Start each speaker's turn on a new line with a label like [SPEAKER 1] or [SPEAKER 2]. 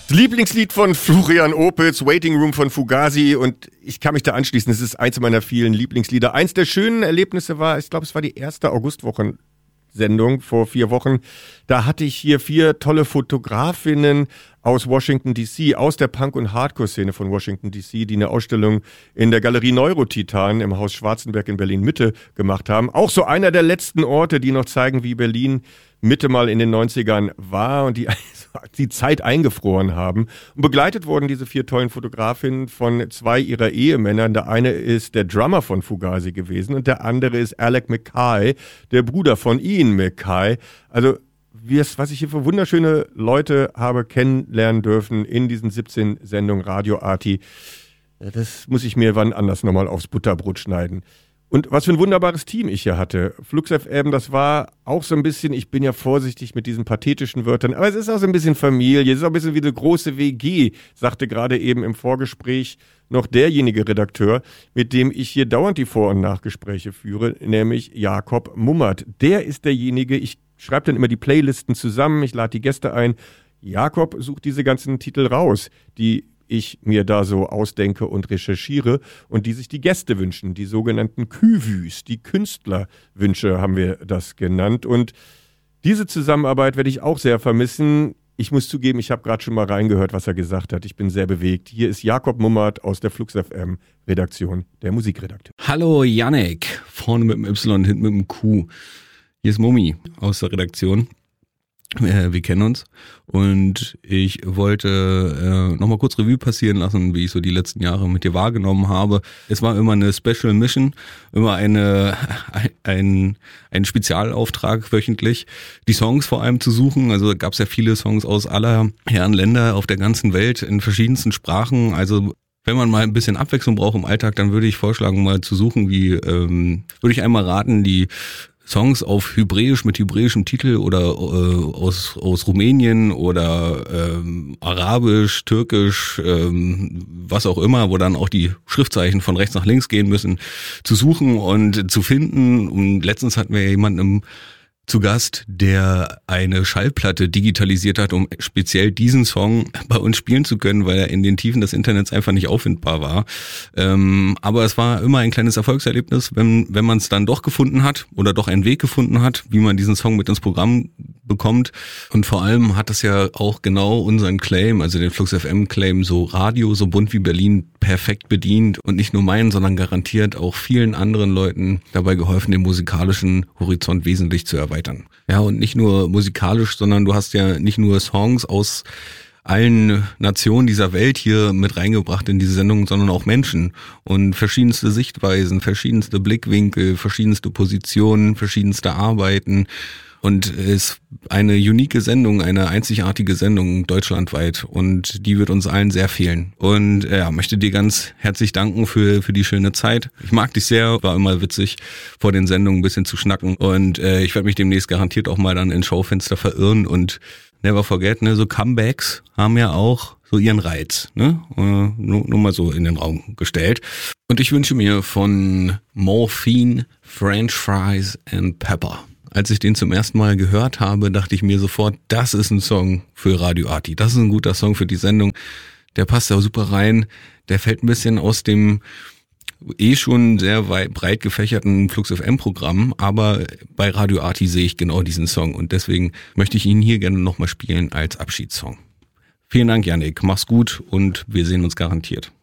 [SPEAKER 1] Lieblingslied von Florian Opitz, Waiting Room von Fugazi, und ich kann mich da anschließen, es ist eins meiner vielen Lieblingslieder. Eins der schönen Erlebnisse war, ich glaube, es war die erste Augustwochensendung vor 4 Wochen. Da hatte ich hier 4 tolle Fotografinnen aus Washington D.C., aus der Punk- und Hardcore-Szene von Washington D.C., die eine Ausstellung in der Galerie Neurotitan im Haus Schwarzenberg in Berlin-Mitte gemacht haben. Auch so einer der letzten Orte, die noch zeigen, wie Berlin Mitte mal in den 90ern war und die Zeit eingefroren haben. Und begleitet wurden diese 4 tollen Fotografinnen von 2 ihrer Ehemännern. Der eine ist der Drummer von Fugazi gewesen und der andere ist Alec Mackay, der Bruder von Ian Mackay. Also was ich hier für wunderschöne Leute habe kennenlernen dürfen in diesen 17 Sendungen Radio Arti, das muss ich mir wann anders nochmal aufs Butterbrot schneiden. Und was für ein wunderbares Team ich hier hatte. Flux FM, das war auch so ein bisschen, ich bin ja vorsichtig mit diesen pathetischen Wörtern, aber es ist auch so ein bisschen Familie, es ist auch ein bisschen wie eine große WG, sagte gerade eben im Vorgespräch noch derjenige Redakteur, mit dem ich hier dauernd die Vor- und Nachgespräche führe, nämlich Jakob Mummert. Der ist derjenige, ich schreibe dann immer die Playlisten zusammen, ich lade die Gäste ein. Jakob sucht diese ganzen Titel raus, die ich mir da so ausdenke und recherchiere und die sich die Gäste wünschen, die sogenannten Küvüs, die Künstlerwünsche haben wir das genannt. Und diese Zusammenarbeit werde ich auch sehr vermissen. Ich muss zugeben, ich habe gerade schon mal reingehört, was er gesagt hat. Ich bin sehr bewegt. Hier ist Jakob Mummert aus der Flux FM Redaktion, der Musikredakteur.
[SPEAKER 2] Hallo Yannick, vorne mit dem Y, hinten mit dem Q. Hier ist Mummi aus der Redaktion. Wir kennen uns und ich wollte nochmal kurz Revue passieren lassen, wie ich so die letzten Jahre mit dir wahrgenommen habe. Es war immer eine Special Mission, immer ein Spezialauftrag wöchentlich, die Songs vor allem zu suchen. Also gab es ja viele Songs aus aller Herren Länder auf der ganzen Welt in verschiedensten Sprachen. Also wenn man mal ein bisschen Abwechslung braucht im Alltag, dann würde ich vorschlagen, mal zu suchen, würde ich einmal raten, die Songs auf Hebräisch mit hebräischem Titel oder aus Rumänien oder Arabisch, Türkisch, was auch immer, wo dann auch die Schriftzeichen von rechts nach links gehen müssen, zu suchen und zu finden. Und letztens hatten wir jemanden zu Gast, der eine Schallplatte digitalisiert hat, um speziell diesen Song bei uns spielen zu können, weil er in den Tiefen des Internets einfach nicht auffindbar war. Aber es war immer ein kleines Erfolgserlebnis, wenn man es dann doch gefunden hat oder doch einen Weg gefunden hat, wie man diesen Song mit ins Programm bekommt. Und vor allem hat das ja auch genau unseren Claim, also den Flux FM Claim, so Radio, so bunt wie Berlin, perfekt bedient und nicht nur meinen, sondern garantiert auch vielen anderen Leuten dabei geholfen, den musikalischen Horizont wesentlich zu erweitern. Ja, und nicht nur musikalisch, sondern du hast ja nicht nur Songs aus allen Nationen dieser Welt hier mit reingebracht in diese Sendung, sondern auch Menschen und verschiedenste Sichtweisen, verschiedenste Blickwinkel, verschiedenste Positionen, verschiedenste Arbeiten. Und es ist eine unique Sendung, eine einzigartige Sendung deutschlandweit und die wird uns allen sehr fehlen. Und möchte dir ganz herzlich danken für die schöne Zeit. Ich mag dich sehr, war immer witzig, vor den Sendungen ein bisschen zu schnacken und ich werde mich demnächst garantiert auch mal dann ins Schaufenster verirren und never forget, ne, so Comebacks haben ja auch so ihren Reiz, ne? Nur mal so in den Raum gestellt. Und ich wünsche mir von Morphine, French Fries and Pepper. Als ich den zum ersten Mal gehört habe, dachte ich mir sofort, das ist ein Song für Radio Arti. Das ist ein guter Song für die Sendung. Der passt da super rein. Der fällt ein bisschen aus dem schon sehr breit gefächerten Flux FM Programm, aber bei Radio Arti sehe ich genau diesen Song und deswegen möchte ich ihn hier gerne nochmal spielen als Abschiedssong. Vielen Dank, Yannick. Mach's gut und wir sehen uns garantiert.